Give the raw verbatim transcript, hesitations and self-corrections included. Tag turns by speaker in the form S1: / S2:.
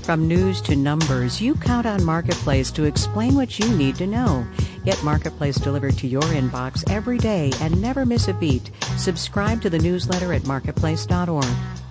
S1: From news to numbers, you count on Marketplace to explain what you need to know. Get Marketplace delivered to your inbox every day and never miss a beat. Subscribe to the newsletter at marketplace dot org.